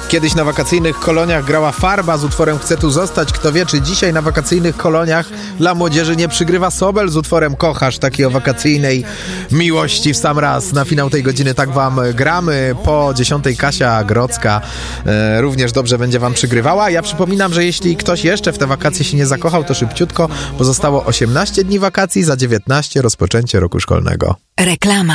Kiedyś na wakacyjnych koloniach grała Farba z utworem Chcę tu zostać. Kto wie, czy dzisiaj na wakacyjnych koloniach dla młodzieży nie przygrywa Sobel z utworem Kochasz, taki o wakacyjnej miłości w sam raz. Na finał tej godziny tak wam gramy. Po 10 Kasia Grodzka również dobrze będzie wam przygrywała. Ja przypominam, że jeśli ktoś jeszcze w te wakacje się nie zakochał, to szybciutko, bo zostało 18 dni wakacji, za 19 rozpoczęcie roku szkolnego. Reklama.